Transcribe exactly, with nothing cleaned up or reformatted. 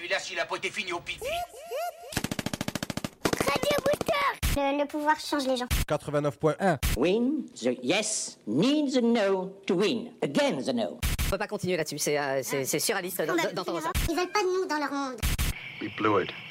celui-là s'il a pas été fini au pipi. Radio Booster. Le, le pouvoir change les gens. quatre-vingt-neuf point un. Win the yes needs a no to win. Again the no. On peut pas continuer là-dessus, c'est euh, c'est, c'est surréaliste d'entendre ça. Ils veulent pas de nous dans leur monde. We blew it.